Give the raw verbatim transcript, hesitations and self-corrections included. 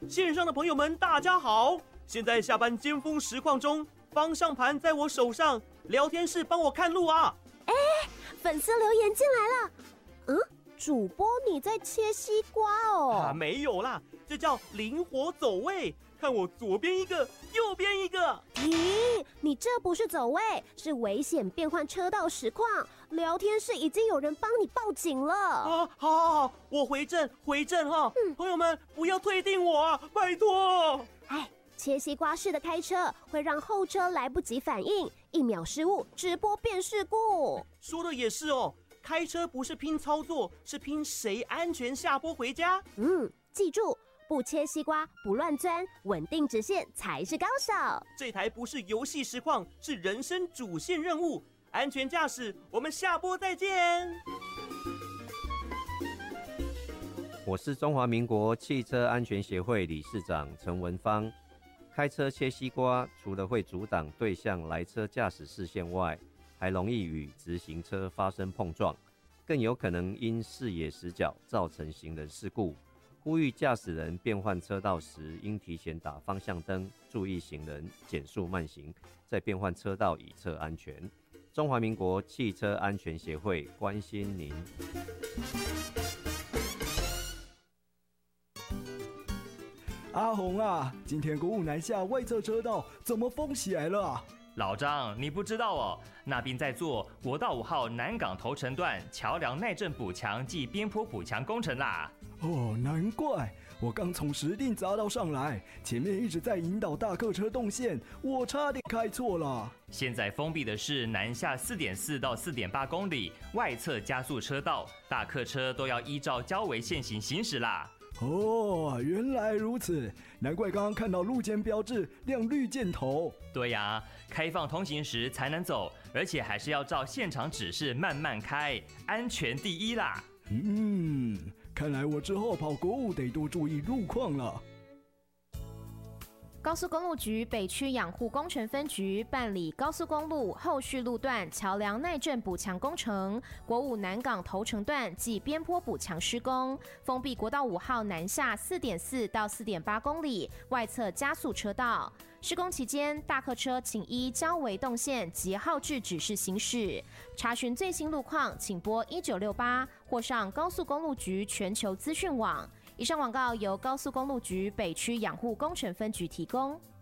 线上的朋友们，大家好！现在下班尖峰实况中，方向盘在我手上，聊天室帮我看路啊！ 哎，粉丝留言进来了，嗯，主播你在切西瓜哦？ 啊，没有啦，这叫灵活走位，看我左边一个，右边一个。 咦，你这不是走位，是危险变换车道实况。聊天室已经有人帮你报警了。 啊，好好好，我回正回正哈、嗯，朋友们不要退订我啊，拜托。 哎。切西瓜式的开车会让后车来不及反应，一秒失误，直播变事故。 说的也是哦，开车不是拼操作，是拼谁安全下坡回家。 嗯，记住，不切西瓜，不乱钻，稳定直线才是高手。 这台不是游戏实况，是人生主线任务。安全驾驶，我们下播再见。 我是中华民国汽车安全协会理事长陈文芳。开车切西瓜，除了会阻挡对向来车驾驶视线外，还容易与直行车发生碰撞，更有可能因视野死角造成行人事故。呼吁驾驶人变换车道时，应提前打方向灯，注意行人，减速慢行，再变换车道以策安全。中华民国汽车安全协会关心您。 阿红啊，今天国五南下外侧车道怎么封起来了啊？ 老张，你不知道哦，那边在做国道五号南港头城段桥梁耐震补强暨边坡补强工程啦。 哦，难怪我刚从石碇匝道上来，前面一直在引导大客车动线，我差点开错了。 现在封闭的是南下 四点四 到 四点八 公里外侧加速车道，大客车都要依照交维线行行驶啦。 哦，原来如此，难怪刚刚看到路肩标志亮绿箭头。 对呀、啊，开放通行时才能走，而且还是要照现场指示慢慢开，安全第一啦。 嗯，看来我之后跑国五得多注意路况了。 高速公路局北区养护工程分局办理高速公路后续路段桥梁耐震补强工程，国五南港头城段及边坡补强施工，封闭国道五号南下 四点四 到 四点八 公里外侧加速车道。施工期间，大客车请依交维动线及号志指示行驶。查询最新路况，请拨一九六八或上高速公路局全球资讯网。以上广告由高速公路局北区养护工程分局提供。